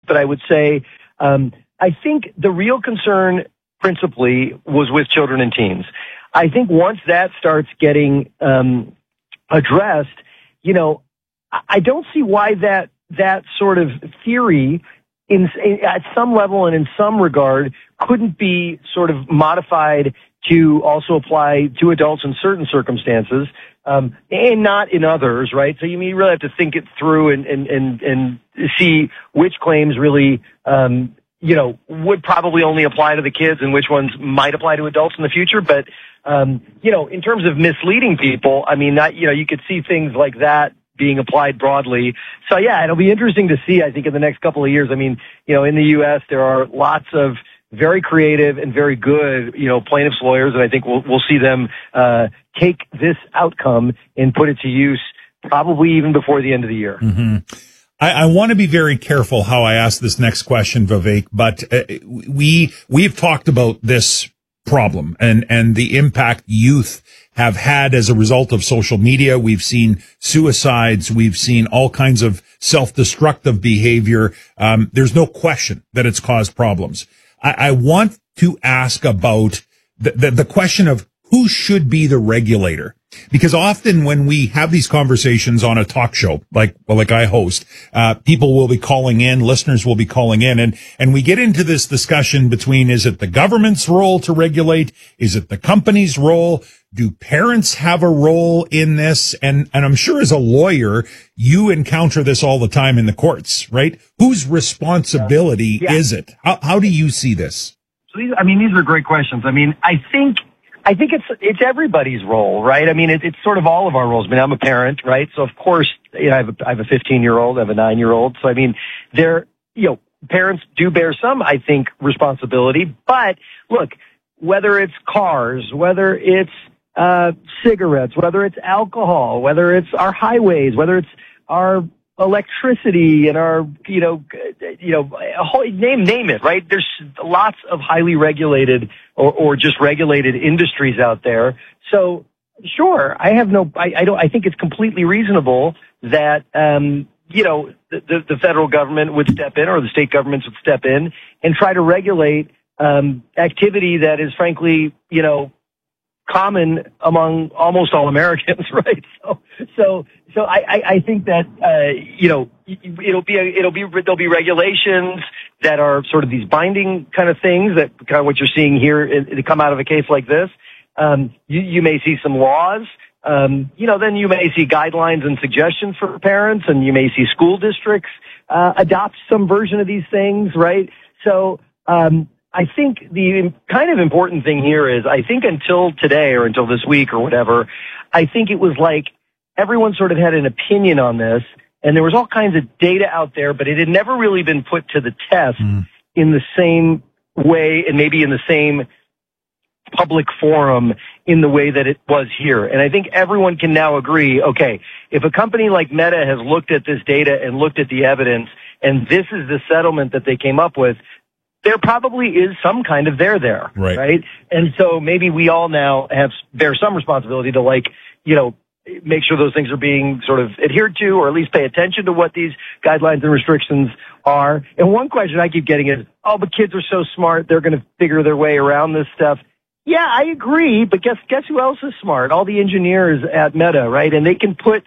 but I would say I think the real concern principally was with children and teens. I think once that starts getting addressed, I don't see why that sort of theory at some level and in some regard couldn't be sort of modified to also apply to adults in certain circumstances, and not in others, right? So you really have to think it through and see which claims really, would probably only apply to the kids and which ones might apply to adults in the future. But, in terms of misleading people, you could see things like that being applied broadly. So yeah, it'll be interesting to see, I think, in the next couple of years. In the U.S., there are lots of very creative and very good, plaintiffs' lawyers, and I think we'll see them take this outcome and put it to use probably even before the end of the year. Mm-hmm. I want to be very careful how I ask this next question, Vivek, but we've talked about this problem and the impact youth have had as a result of social media. We've seen suicides. We've seen all kinds of self-destructive behavior. There's no question that it's caused problems. I want to ask about the question of who should be the regulator. Because often when we have these conversations on a talk show, like I host, people will be calling in, listeners will be calling in, and we get into this discussion between, is it the government's role to regulate? Is it the company's role? Do parents have a role in this? And I'm sure as a lawyer, you encounter this all the time in the courts, right? Whose responsibility is it? How do you see this? So these are great questions. I think it's everybody's role, right? It's sort of all of our roles. I'm a parent, right? So of course, I have a 15-year-old, I have a 9-year-old. So parents do bear some, I think, responsibility. But look, whether it's cars, whether it's cigarettes, whether it's alcohol, whether it's our highways, whether it's our electricity and our, name it, right? There's lots of highly regulated or just regulated industries out there. So sure, I think it's completely reasonable that, the federal government would step in or the state governments would step in and try to regulate, activity that is frankly, common among almost all Americans, right? So I think that, there'll be regulations that are sort of these binding kind of things that kind of what you're seeing here to come out of a case like this. You may see some laws. Then you may see guidelines and suggestions for parents, and you may see school districts, adopt some version of these things, right? So, I think the kind of important thing here is, I think until today or until this week or whatever, I think it was like everyone sort of had an opinion on this, and there was all kinds of data out there, but it had never really been put to the test in the same way and maybe in the same public forum in the way that it was here. And I think everyone can now agree, okay, if a company like Meta has looked at this data and looked at the evidence, and this is the settlement that they came up with, there probably is some kind of there, right? And so maybe we all now bear some responsibility to make sure those things are being sort of adhered to, or at least pay attention to what these guidelines and restrictions are. And one question I keep getting is, but kids are so smart, they're going to figure their way around this stuff. Yeah, I agree, but guess who else is smart? All the engineers at Meta, right? And they can put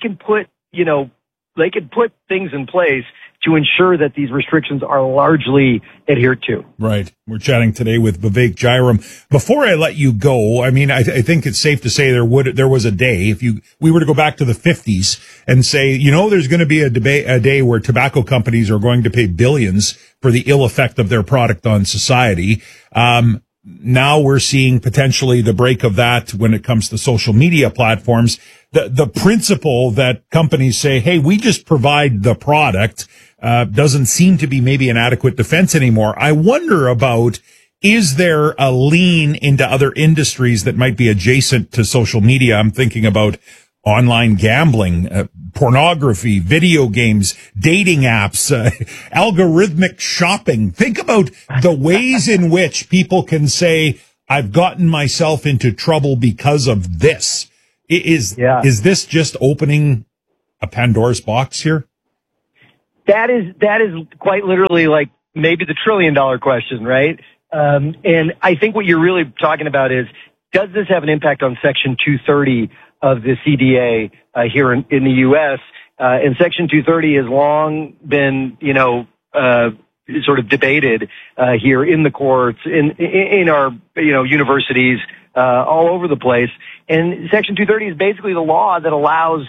things in place to ensure that these restrictions are largely adhered to. Right. We're chatting today with Vivek Jayaram. Before I let you go, I think it's safe to say there was a day, if we were to go back to the 50s and say, there's going to be a day where tobacco companies are going to pay billions for the ill effect of their product on society. Now we're seeing potentially the break of that when it comes to social media platforms. The principle that companies say, hey, we just provide the product, doesn't seem to be maybe an adequate defense anymore. I wonder about, is there a lean into other industries that might be adjacent to social media? I'm thinking about online gambling, pornography, video games, dating apps, algorithmic shopping. Think about the ways in which people can say, I've gotten myself into trouble because of this. Is this just opening a Pandora's box here? that is quite literally like maybe the $1 trillion question, right? And I think what you're really talking about is, does this have an impact on Section 230 of the CDA here in the U.S.? And Section 230 has long been, sort of debated here in the courts, in our universities all over the place. And Section 230 is basically the law that allows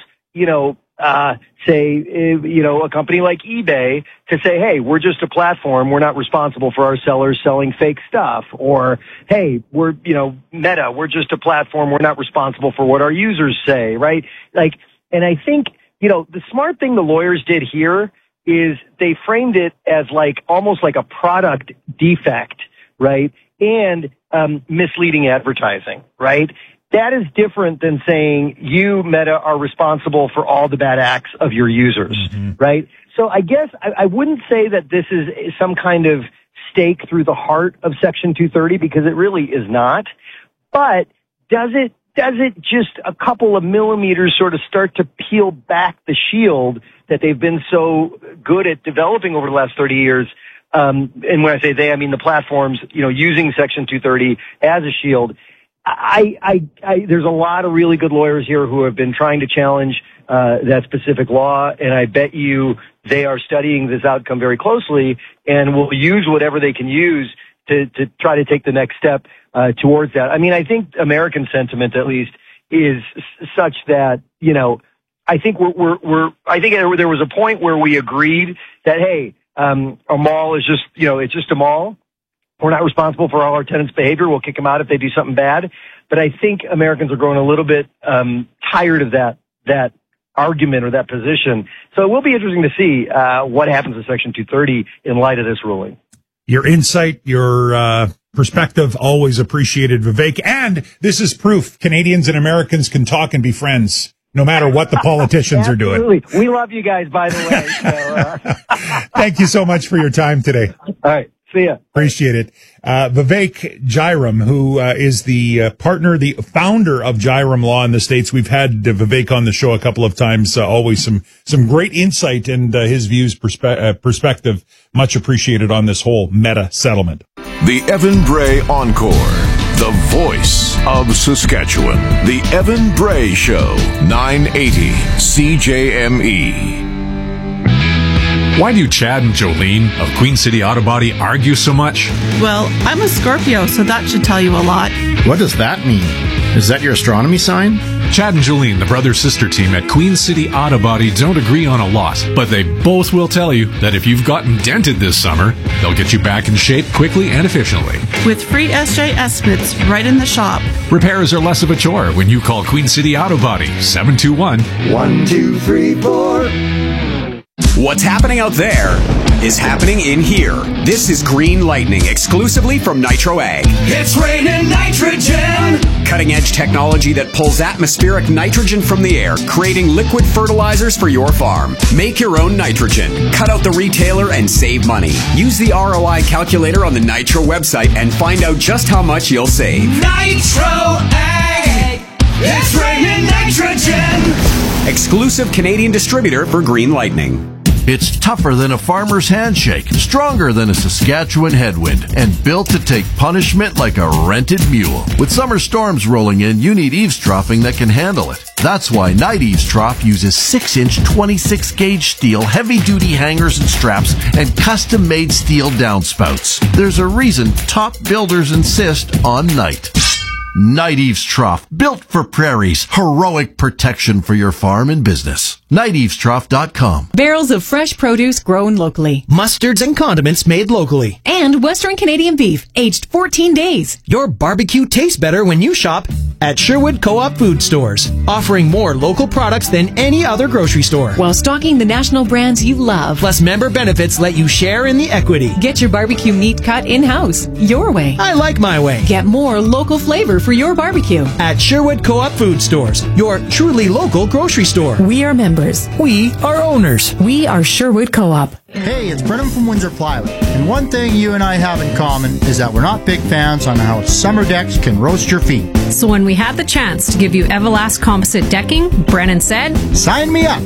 a company like eBay to say, hey, we're just a platform. We're not responsible for our sellers selling fake stuff. Or, hey, we're, Meta, we're just a platform. We're not responsible for what our users say, right? And I think, the smart thing the lawyers did here is they framed it as almost like a product defect, right? And misleading advertising, right? That is different than saying you, Meta, are responsible for all the bad acts of your users, right? So I guess I wouldn't say that this is some kind of stake through the heart of Section 230, because it really is not. But does it just a couple of millimeters sort of start to peel back the shield that they've been so good at developing over the last 30 years? And when I say they, I mean the platforms, using Section 230 as a shield. There's a lot of really good lawyers here who have been trying to challenge that specific law, and I bet you they are studying this outcome very closely and will use whatever they can use to try to take the next step towards that. I mean, I think American sentiment, at least, is such that I think I think there was a point where we agreed that, hey, a mall is just it's just a mall. We're not responsible for all our tenants' behavior. We'll kick them out if they do something bad. But I think Americans are growing a little bit tired of that argument or that position. So it will be interesting to see what happens to Section 230 in light of this ruling. Your insight, your perspective, always appreciated, Vivek. And this is proof Canadians and Americans can talk and be friends, no matter what the politicians are doing. Absolutely. We love you guys, by the way. So, Thank you so much for your time today. All right. See ya. Appreciate it. Vivek Jairam, who is the partner, the founder of Jairam Law in the States. We've had Vivek on the show a couple of times. Always some great insight and his views, perspective, much appreciated on this whole Meta settlement. The Evan Bray Encore, the voice of Saskatchewan. The Evan Bray Show, 980 CJME. Why do Chad and Jolene of Queen City Auto Body argue so much? Well, I'm a Scorpio, so that should tell you a lot. What does that mean? Is that your astronomy sign? Chad and Jolene, the brother-sister team at Queen City Auto Body, don't agree on a lot, but they both will tell you that if you've gotten dented this summer, they'll get you back in shape quickly and efficiently. With free SJ estimates right in the shop. Repairs are less of a chore when you call Queen City Auto Body, 721-1234. What's happening out there is happening in here. This is Green Lightning, exclusively from Nitro Ag. It's raining nitrogen! Cutting-edge technology that pulls atmospheric nitrogen from the air, creating liquid fertilizers for your farm. Make your own nitrogen. Cut out the retailer and save money. Use the ROI calculator on the Nitro website and find out just how much you'll save. Nitro Ag! It's raining nitrogen! Exclusive Canadian distributor for Green Lightning. It's tougher than a farmer's handshake, stronger than a Saskatchewan headwind, and built to take punishment like a rented mule. With summer storms rolling in, you need eavesdropping that can handle it. That's why Night Eavesdrop uses 6-inch 26-gauge steel, heavy-duty hangers and straps, and custom-made steel downspouts. There's a reason top builders insist on Night. Night Eavesdrop, built for prairies, heroic protection for your farm and business. NightEavesdrop.com. Barrels of fresh produce grown locally. Mustards and condiments made locally. And Western Canadian beef, aged 14 days. Your barbecue tastes better when you shop at Sherwood Co-op Food Stores, offering more local products than any other grocery store. While stocking the national brands you love. Plus member benefits let you share in the equity. Get your barbecue meat cut in-house, your way. I like my way. Get more local flavor for your barbecue. At Sherwood Co-op Food Stores, your truly local grocery store. We are members. We are owners. We are Sherwood Co-op. Hey, it's Brennan from Windsor Plywood. And one thing you and I have in common is that we're not big fans on how summer decks can roast your feet. So when we had the chance to give you Everlast composite decking, Brennan said, "Sign me up."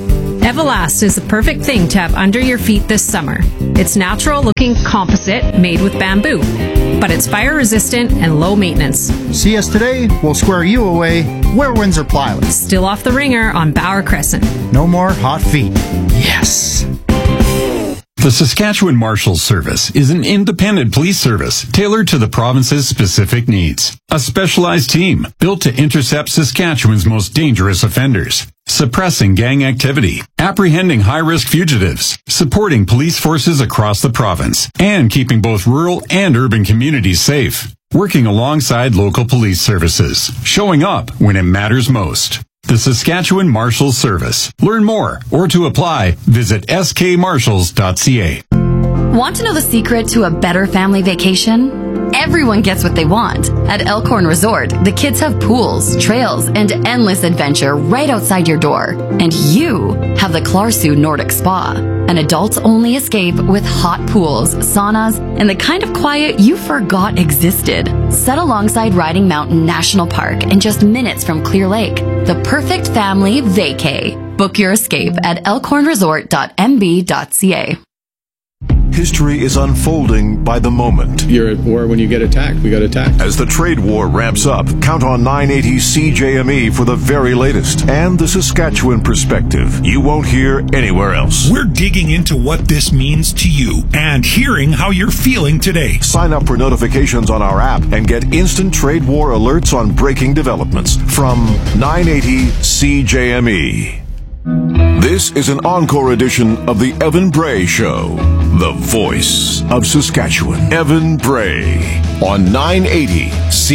Everlast is the perfect thing to have under your feet this summer. It's natural-looking composite made with bamboo, but it's fire-resistant and low maintenance. See us today, we'll square you away where Windsor Plywood. Still off the ringer on Bauer Crescent. No more hot feet. Yes. The Saskatchewan Marshals Service is an independent police service tailored to the province's specific needs. A specialized team built to intercept Saskatchewan's most dangerous offenders, suppressing gang activity, apprehending high-risk fugitives, supporting police forces across the province, and keeping both rural and urban communities safe. Working alongside local police services, showing up when it matters most. The Saskatchewan Marshals Service. Learn more or to apply, visit skmarshals.ca. Want to know the secret to a better family vacation? Everyone gets what they want. At Elkhorn Resort, the kids have pools, trails, and endless adventure right outside your door. And you have the Klarsu Nordic Spa, an adults-only escape with hot pools, saunas, and the kind of quiet you forgot existed. Set alongside Riding Mountain National Park and just minutes from Clear Lake. The perfect family vacay. Book your escape at elkhornresort.mb.ca. History is unfolding by the moment. You're at war when you get attacked. We got attacked. As the trade war ramps up, count on 980 CJME for the very latest and the Saskatchewan perspective you won't hear anywhere else. We're digging into what this means to you and hearing how you're feeling today. Sign up for notifications on our app and get instant trade war alerts on breaking developments from 980 CJME. This is an encore edition of the Evan Bray Show, the voice of Saskatchewan. Evan Bray on 980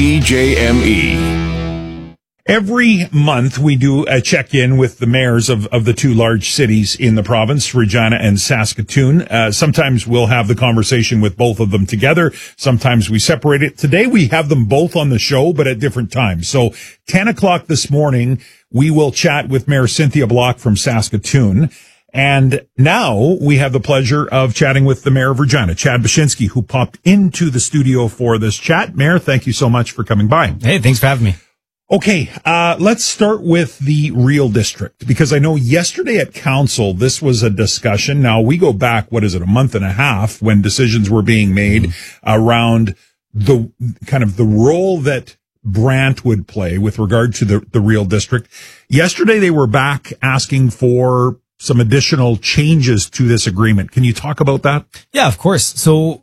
CJME. Every month we do a check-in with the mayors of the two large cities in the province, Regina and Saskatoon. Sometimes we'll have the conversation with both of them together. Sometimes we separate it. Today we have them both on the show, but at different times. So 10 o'clock this morning, we will chat with Mayor Cynthia Block from Saskatoon. And now we have the pleasure of chatting with the mayor of Regina, Chad Bashinsky, who popped into the studio for this chat. Mayor, thank you so much for coming by. Hey, thanks for having me. Okay, let's start with the Real District, because I know yesterday at council, this was a discussion. Now, we go back, what is it, a month and a half when decisions were being made around the kind of the role that Brant would play with regard to the Real District. Yesterday, they were back asking for some additional changes to this agreement. Can you talk about that? Yeah, of course. So,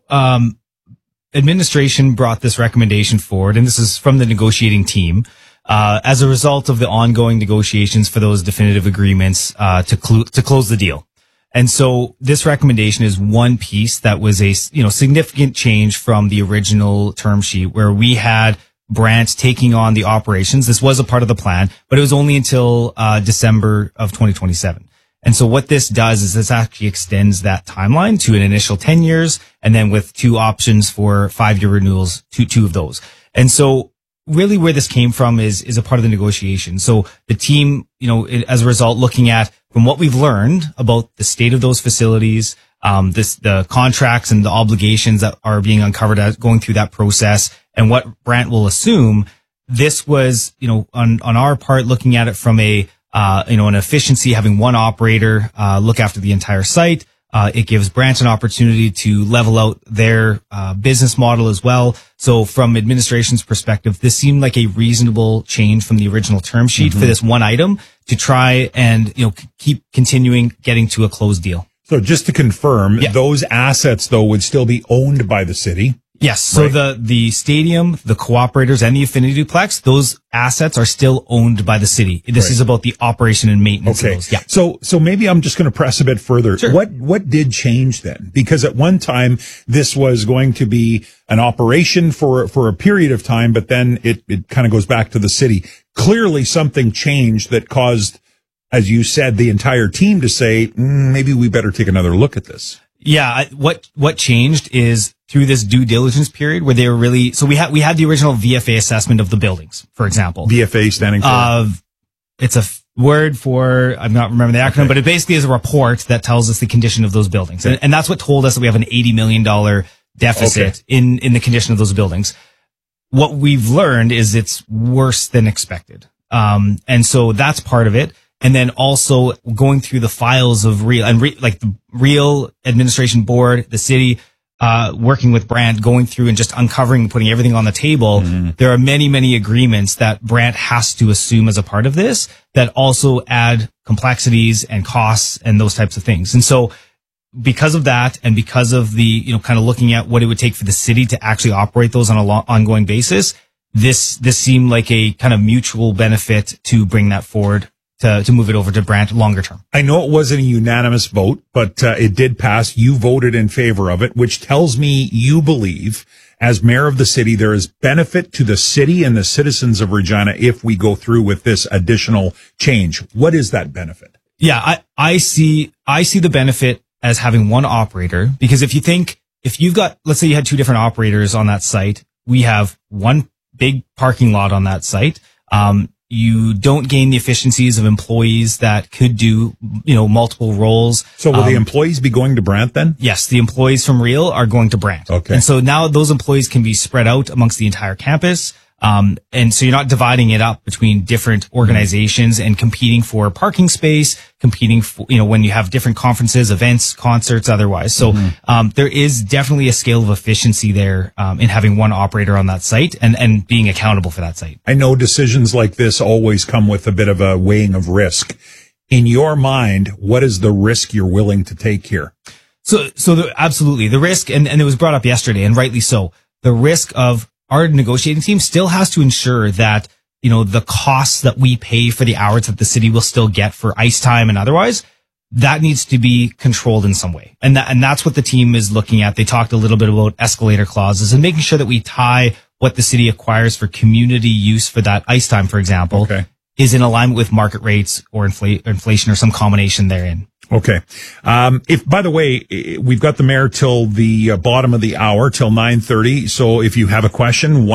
administration brought this recommendation forward, and this is from the negotiating team. As a result of the ongoing negotiations for those definitive agreements, to close the deal. And so this recommendation is one piece that was a, significant change from the original term sheet where we had Brant taking on the operations. This was a part of the plan, but it was only until, December of 2027. And so what this does is this actually extends that timeline to an initial 10 years and then with two options for 5-year renewals, two of those. And so really where this came from is a part of the negotiation. So the team, as a result, looking at from what we've learned about the state of those facilities, the contracts and the obligations that are being uncovered as going through that process and what Brant will assume, this was, on our part, looking at it from an efficiency, having one operator, look after the entire site. It gives Brant an opportunity to level out their business model as well. So from administration's perspective, this seemed like a reasonable change from the original term sheet for this one item to try and, keep continuing getting to a closed deal. So just to confirm, those assets, though, would still be owned by the city? Yes. So the stadium, the cooperators, and the Affinity Duplex, those assets are still owned by the city. This is about the operation and maintenance of those. Yeah. So maybe I'm just going to press a bit further. Sure. What did change then? Because at one time this was going to be an operation for a period of time, but then it kind of goes back to the city. Clearly something changed that caused, as you said, the entire team to say, maybe we better take another look at this. Yeah. What changed is through this due diligence period where they were really, so we had the original VFA assessment of the buildings, for example. VFA standing for? It's a word for, I'm not remembering the acronym, but it basically is a report that tells us the condition of those buildings. And that's what told us that we have an $80 million deficit in the condition of those buildings. What we've learned is it's worse than expected. And so that's part of it. and then also going through the files of Real and like the Real Administration Board, the city, working with Brandt, going through and just uncovering, putting everything on the table. There are many, many agreements that Brandt has to assume as a part of this that also add complexities and costs and those types of things. And so because of that, and because of the, kind of looking at what it would take for the city to actually operate those on a ongoing basis, this seemed like a kind of mutual benefit to bring that forward to move it over to Brandt longer term. I know it wasn't a unanimous vote, but it did pass. You voted in favor of it, which tells me you believe, as mayor of the city, there is benefit to the city and the citizens of Regina if we go through with this additional change. What is that benefit? Yeah, I see the benefit as having one operator, because if you've got, let's say you had two different operators on that site, we have one big parking lot on that site. You don't gain the efficiencies of employees that could do, multiple roles. So will the employees be going to Brandt then? Yes, the employees from Real are going to Brandt. Okay. And so now those employees can be spread out amongst the entire campus. And so you're not dividing it up between different organizations and competing for parking space, competing for, when you have different conferences, events, concerts, otherwise. So, there is definitely a scale of efficiency there, in having one operator on that site and being accountable for that site. I know decisions like this always come with a bit of a weighing of risk. In your mind, what is the risk you're willing to take here? Absolutely. The risk, and it was brought up yesterday, and rightly so, the risk of our negotiating team still has to ensure that, the costs that we pay for the hours that the city will still get for ice time and otherwise, that needs to be controlled in some way. And that's what the team is looking at. They talked a little bit about escalator clauses and making sure that we tie what the city acquires for community use for that ice time, for example, is in alignment with market rates or inflation or some combination therein. Okay. If, by the way, we've got the mayor till the bottom of the hour, till 9:30. So if you have a question,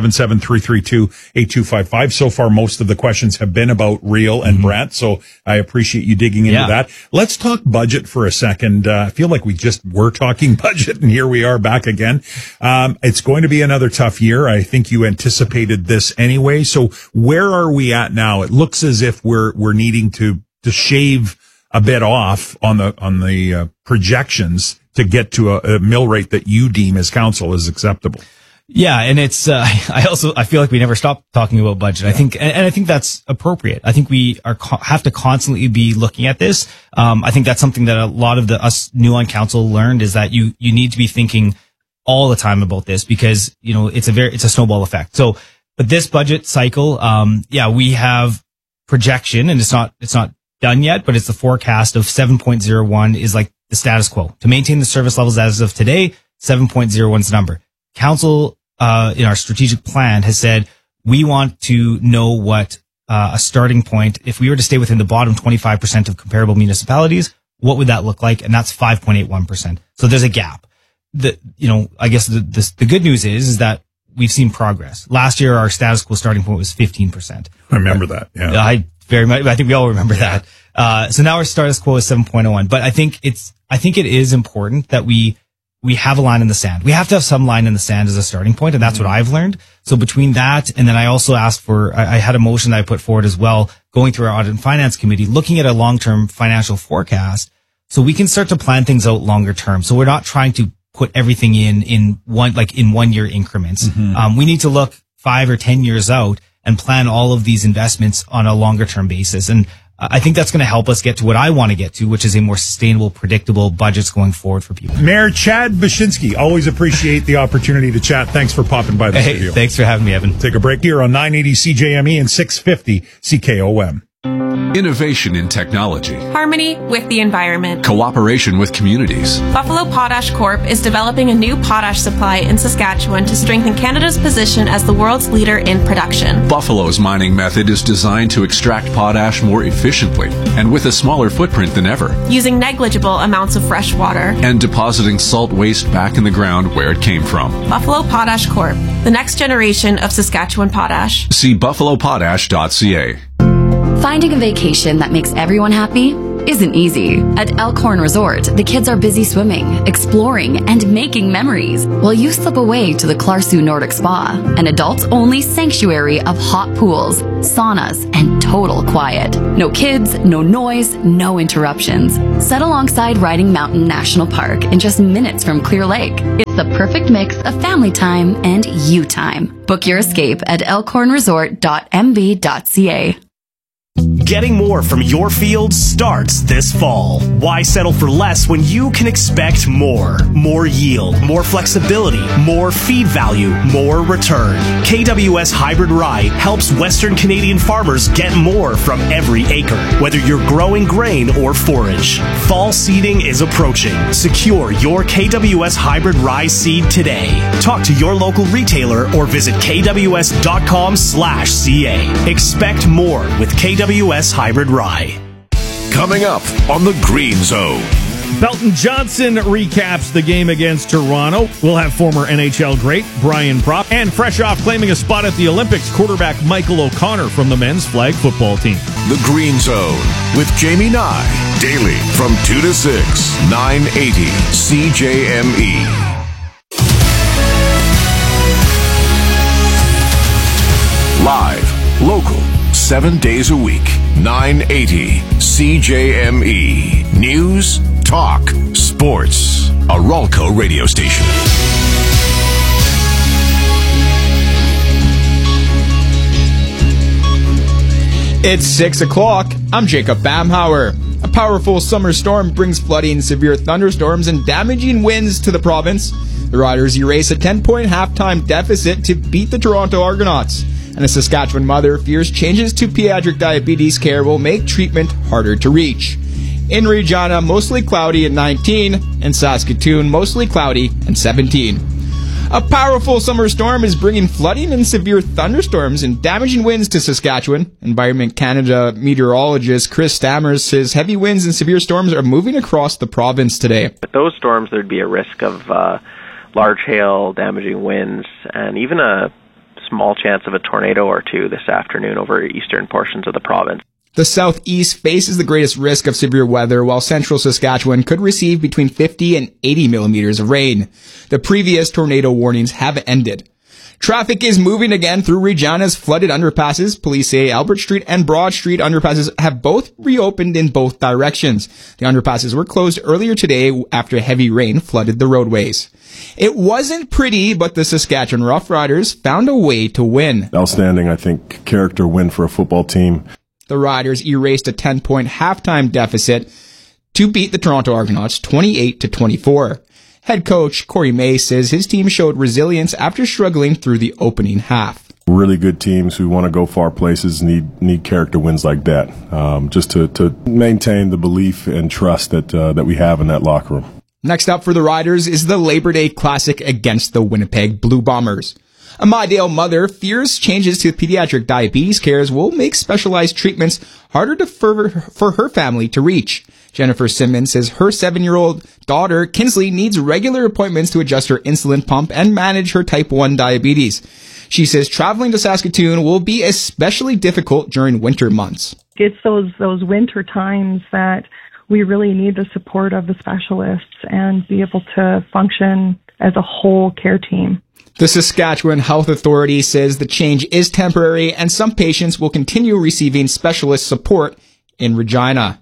1-877-332-8255. So far, most of the questions have been about Real and Brandt. So I appreciate you digging into that. Let's talk budget for a second. I feel like we just were talking budget, and here we are back again. It's going to be another tough year. I think you anticipated this anyway. So where are we at now? It looks as if we're needing to shave a bit off on the projections to get to a mill rate that you deem as council is acceptable. Yeah, and it's I feel like we never stop talking about budget. I think that's appropriate. I think we have to constantly be looking at this. I think that's something that a lot of us new on council learned, is that you need to be thinking all the time about this, because it's a snowball effect. So, but this budget cycle, we have projection, and it's not done yet, but it's the forecast of 7.01 is like the status quo. To maintain the service levels as of today, 7.01 is the number. Council, in our strategic plan, has said we want to know what a starting point, if we were to stay within the bottom 25% of comparable municipalities, what would that look like? And that's 5.81%. So there's a gap. I guess the good news is that we've seen progress. Last year, our status quo starting point was 15%. I remember that. Yeah. I think we all remember that. So now our status quo is 7.01. But I think it is important that we have a line in the sand. We have to have some line in the sand as a starting point, and that's what I've learned. So between that, and then I also asked I had a motion that I put forward as well, going through our audit and finance committee, looking at a long-term financial forecast, so we can start to plan things out longer term. So we're not trying to put everything in 1 year increments. We need to look 5 or 10 years out and plan all of these investments on a longer term basis. And I think that's going to help us get to what I want to get to, which is a more sustainable, predictable budgets going forward for people. Mayor Chad Baczynski, always appreciate the opportunity to chat. Thanks for popping by the studio. Thanks for having me, Evan. Take a break here on 980 CJME and 650 CKOM. Innovation in technology. Harmony with the environment. Cooperation with communities. Buffalo Potash Corp is developing a new potash supply in Saskatchewan to strengthen Canada's position as the world's leader in production. Buffalo's mining method is designed to extract potash more efficiently and with a smaller footprint than ever. Using negligible amounts of fresh water. And depositing salt waste back in the ground where it came from. Buffalo Potash Corp, the next generation of Saskatchewan potash. See buffalopotash.ca. Finding a vacation that makes everyone happy? isn't easy. At Elkhorn Resort, the kids are busy swimming, exploring, and making memories, while you slip away to the Clarsu Nordic Spa, an adults-only sanctuary of hot pools, saunas, and total quiet. No kids, no noise, no interruptions. Set alongside Riding Mountain National Park in just minutes from Clear Lake. It's the perfect mix of family time and you time. Book your escape at elkhornresort.mb.ca. Getting more from your field starts this fall. Why settle for less when you can expect more? More yield, more flexibility, more feed value, more return. KWS Hybrid Rye helps Western Canadian farmers get more from every acre, whether you're growing grain or forage. Fall seeding is approaching. Secure your KWS Hybrid Rye seed today. Talk to your local retailer or visit kws.com/ca. Expect more with KWS Hybrid Rye. Coming up on the Green Zone. Belton Johnson recaps the game against Toronto. We'll have former NHL great Brian Propp, and fresh off claiming a spot at the Olympics, quarterback Michael O'Connor from the men's flag football team. The Green Zone with Jamie Nye. Daily from 2 to 6, 980 CJME. Live, local, 7 days a week, 980 CJME. News, talk, sports. A Ralco radio station. It's 6 o'clock. I'm Jacob Bamhauer. A powerful summer storm brings flooding, severe thunderstorms, and damaging winds to the province. The Riders erase a 10-point halftime deficit to beat the Toronto Argonauts. And a Saskatchewan mother fears changes to pediatric diabetes care will make treatment harder to reach. In Regina, mostly cloudy at 19. In Saskatoon, mostly cloudy and 17. A powerful summer storm is bringing flooding and severe thunderstorms and damaging winds to Saskatchewan. Environment Canada meteorologist Chris Stammers says heavy winds and severe storms are moving across the province today. With those storms, there'd be a risk of large hail, damaging winds, and even a small chance of a tornado or two this afternoon over eastern portions of the province. The southeast faces the greatest risk of severe weather, while central Saskatchewan could receive between 50 and 80 millimeters of rain. The previous tornado warnings have ended. Traffic is moving again through Regina's flooded underpasses. Police say Albert Street and Broad Street underpasses have both reopened in both directions. The underpasses were closed earlier today after heavy rain flooded the roadways. It wasn't pretty, but the Saskatchewan Roughriders found a way to win. Outstanding, I think, character win for a football team. The Riders erased a 10-point halftime deficit to beat the Toronto Argonauts 28-24. Head coach Corey May says his team showed resilience after struggling through the opening half. Really good teams who want to go far places need character wins like that, just to maintain the belief and trust that we have in that locker room. Next up for the Riders is the Labor Day Classic against the Winnipeg Blue Bombers. A Mydale mother fears changes to pediatric diabetes cares will make specialized treatments harder for her family to reach. Jennifer Simmons says her 7-year-old daughter, Kinsley, needs regular appointments to adjust her insulin pump and manage her type 1 diabetes. She says traveling to Saskatoon will be especially difficult during winter months. It's those winter times that we really need the support of the specialists and be able to function as a whole care team. The Saskatchewan Health Authority says the change is temporary and some patients will continue receiving specialist support in Regina.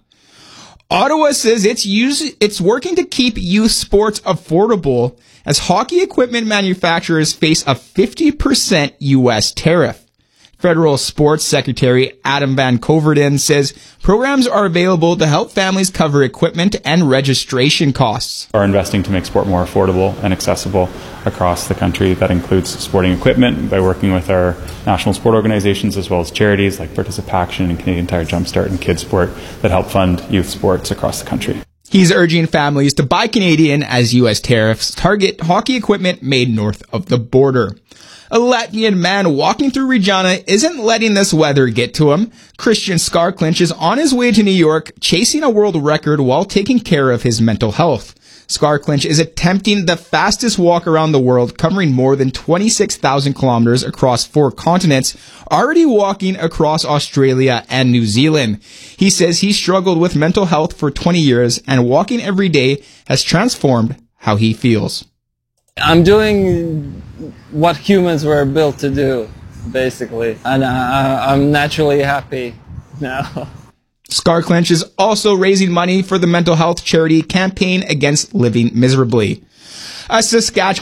Ottawa says it's working to keep youth sports affordable as hockey equipment manufacturers face a 50% U.S. tariff. Federal Sports Secretary Adam Van Coverden says programs are available to help families cover equipment and registration costs. Are investing to make sport more affordable and accessible across the country. That includes sporting equipment by working with our national sport organizations as well as charities like Participaction and Canadian Tire Jumpstart and Kids Sport that help fund youth sports across the country. He's urging families to buy Canadian as U.S. tariffs target hockey equipment made north of the border. A Latvian man walking through Regina isn't letting this weather get to him. Christian Skarklinch is on his way to New York, chasing a world record while taking care of his mental health. Scarclinch is attempting the fastest walk around the world, covering more than 26,000 kilometers across 4 continents, already walking across Australia and New Zealand. He says he struggled with mental health for 20 years, and walking every day has transformed how he feels. I'm doing what humans were built to do, basically, and I'm naturally happy now. Scarclinch is also raising money for the mental health charity Campaign Against Living Miserably. A Saskatchewan